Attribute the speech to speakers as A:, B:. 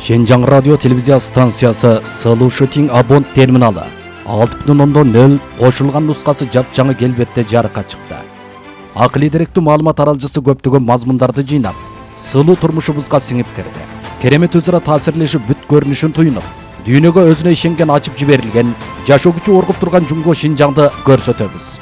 A: Шенжаң радио телевизия станциясы Слушатин Абон терминалы 6.0 қошылған нұсқасы жап-жаңы келбетте жарыққа шықты. Ақылы деректүү маалымат аралжысы көптөгөн мазмундарды жыйнап, сылуу турмушубузга сиңип кирди. Керемет өзара таасирлешип бүт көрүнүшүн туюнуп, дүйнөгө өзүнө ишенген ачып жиберилген, жашоо күчү оргуп турган Жумго Шинжаңды көрсөтөбүз.